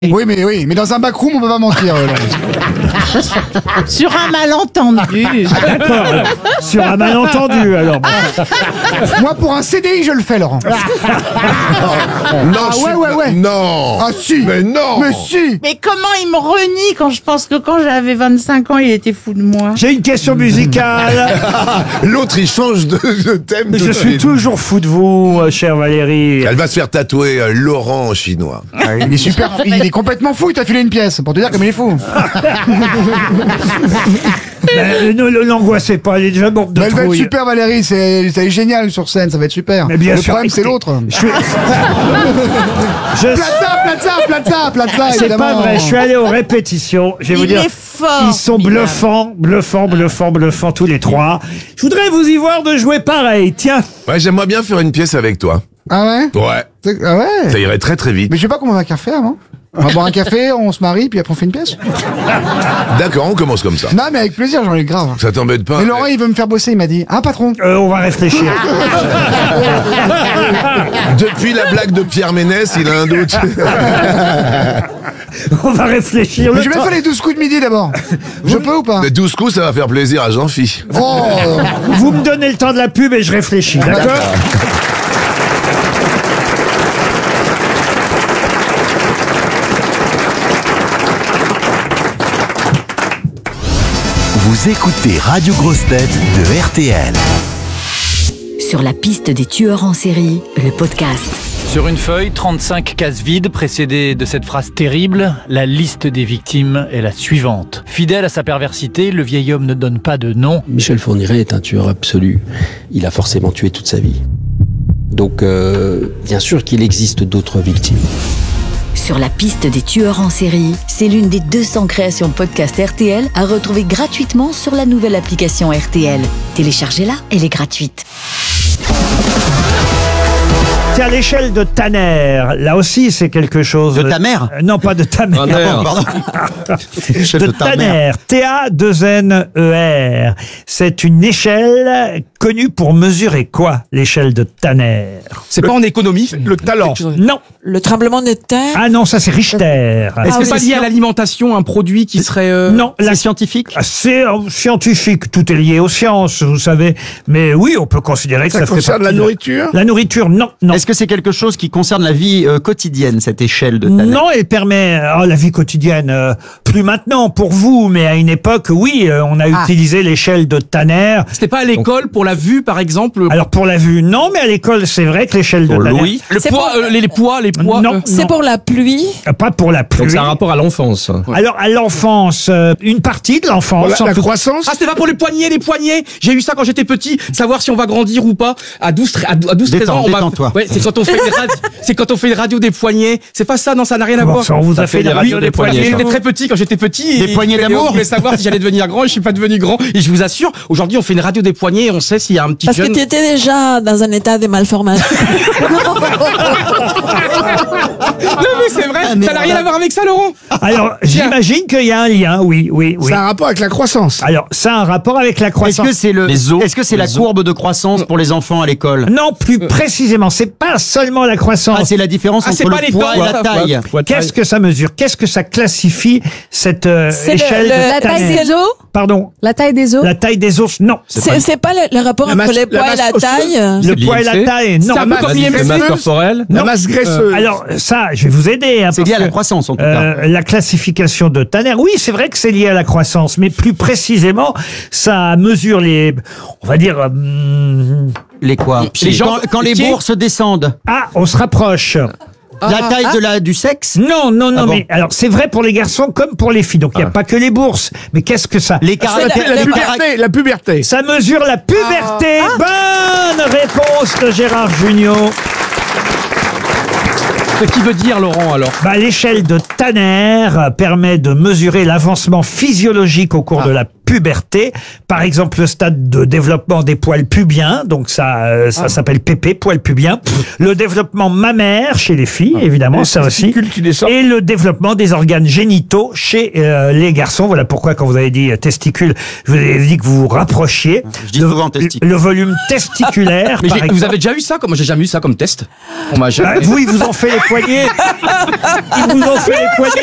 Oui, mais dans un backroom, on peut pas mentir. Sur un malentendu. D'accord. Sur un malentendu, alors. Moi, pour un CDI, je le fais, Laurent. Non, ouais. Non. Ah, si. Mais non. Mais si. Mais comment il me renie quand je pense que quand j'avais 25 ans, il était fou de moi. J'ai une question musicale. L'autre, il change de thème. tout Je de suis suite. toujours fou de vous, chère Valérie. Elle va se faire tatouer Laurent en chinois. Ah, il est super. Il est complètement fou. Il t'a filé une pièce pour te dire comme il est fou. Ne l'angoissez pas, elle est déjà morte de Mais elle va être trouille. super, Valérie. C'est génial sur scène. Ça va être super. Mais bien Le sûr, problème, c'est écoutez, l'autre. Plaza, C'est évidemment. pas vrai, je suis allé aux répétitions. Je vais vous Il dire, est fort. ils sont bluffants tous les trois. Je voudrais vous y voir de jouer pareil. Tiens, Ouais, j'aimerais bien faire une pièce avec toi. Ah ouais? Ouais. Ah ouais? Ça irait très très vite. Mais je sais pas comment on va faire, hein. On va boire un café, on se marie, puis après on fait une pièce. D'accord, on commence comme ça. Non, mais avec plaisir, j'en ai grave. Ça t'embête pas? Mais Laurent, il veut me faire bosser, il m'a dit. Ah, patron. on va réfléchir. Depuis la blague de Pierre Ménès, il a un doute. On va réfléchir. Mais Le je vais temps- faire les 12 coups de midi d'abord. Je peux ou pas? De 12 coups, ça va faire plaisir à Jean-Phi. Oh, Vous me donnez le temps de la pub et je réfléchis, d'accord? Vous écoutez Radio Grosse Tête de RTL. Sur la piste des tueurs en série, le podcast. Sur une feuille, 35 cases vides précédées de cette phrase terrible. La liste des victimes est la suivante. Fidèle à sa perversité, le vieil homme ne donne pas de nom. Michel Fourniret est un tueur absolu. Il a forcément tué toute sa vie. Donc, bien sûr qu'il existe d'autres victimes. Sur la piste des tueurs en série, c'est l'une des 200 créations podcast RTL à retrouver gratuitement sur la nouvelle application RTL. Téléchargez-la, elle est gratuite. Tiens, l'échelle de Tanner, là aussi c'est quelque chose... De ta mère Non, pas de ta mère. Pardon. De Tanner, T-A-2-N-E-R. C'est une échelle connue pour mesurer quoi, l'échelle de Tanner? C'est pas en économie. Le talent. Non. Le tremblement de terre. Ah non, ça c'est Richter. Est-ce que oui, c'est c'est lié à l'alimentation, un produit qui serait... Non, c'est scientifique? C'est scientifique, tout est lié aux sciences, vous savez. Mais oui, on peut considérer que ça fait concerne partie la de- nourriture? La nourriture, non. Est-ce que c'est quelque chose qui concerne la vie quotidienne, cette échelle de Tanner? Non, elle permet la vie quotidienne, plus maintenant pour vous, mais à une époque, oui, on a utilisé l'échelle de Tanner. C'était pas à l'école pour la vue, par exemple? Alors pour la vue, non, mais à l'école, c'est vrai que l'échelle de Tanner... Louis. Le C'est poids, les poids. Non, C'est pour la pluie. pas pour la pluie. Donc, c'est un rapport à l'enfance. Alors à l'enfance, une partie de l'enfance. La en tout- croissance? Ah, c'était pas pour les poignets. J'ai eu ça quand j'étais petit, savoir si on va grandir ou pas. À 12-13 ans, Détends-toi. Ouais, c'est quand on fait une radio des poignets. C'est pas ça, non, ça n'a rien à Bon, voir. ça, on vous a fait la radio des poignets. J'étais très petit quand j'étais petit. Des poignées d'amour. Je voulais savoir si j'allais devenir grand et je suis pas devenu grand. Et je vous assure, aujourd'hui, on fait une radio des poignets et on sait s'il y a un petit Parce jeune. que tu étais déjà dans un état de malformation. Non, mais c'est vrai. Ça n'a rien à voir avec ça, Laurent. Alors j'imagine qu'il y a un lien, oui. Ça a un rapport avec la croissance. Alors ça a un rapport avec la Est-ce croissance. que c'est la courbe de croissance pour les enfants à l'école? Non, plus précisément, c'est pas seulement la croissance. Ah, c'est la différence Ah, c'est entre pas le les poids et la tailles. taille. Qu'est-ce que ça mesure? Qu'est-ce que ça classifie cette C'est échelle de la taille Tanner? des os. Pardon. La taille des os. La taille des os, non. C'est pas le rapport La entre masse- les la poids et la masse taille. Le poids et la taille, non. C'est un peu comme l'IMC. corporelle. La Non. masse graisseuse. Alors ça, je vais vous aider. C'est lié à la croissance en tout cas. La classification de Tanner, oui, c'est vrai que c'est lié à la croissance, mais plus précisément, ça mesure on va dire, Les quoi? Les gens- Quand les pieds. bourses descendent. on se rapproche. La taille du sexe? Non, Ah bon. mais alors c'est vrai pour les garçons comme pour les filles, donc il n'y a pas que les bourses. Mais qu'est-ce que ça? Les caractères. La puberté. Ça mesure la puberté. Bonne réponse de Gérard Jugnot. Ce qui veut dire, Laurent, alors? L'échelle de Tanner permet de mesurer l'avancement physiologique au cours de la puberté. puberté. Par exemple, le stade de développement des poils pubiens, donc ça s'appelle PP, poils pubiens. Le développement mammaire chez les filles, évidemment, ça aussi. Et le développement des organes génitaux chez les garçons. Voilà pourquoi, quand vous avez dit testicules, je vous ai dit que vous vous rapprochiez. Je dis souvent testicule. Le volume testiculaire. Mais par vous exemple. avez déjà eu ça? Moi, j'ai jamais eu ça comme test. On m'a jamais. Vous, ils vous ont fait les poignets. Ils vous ont fait les poignets.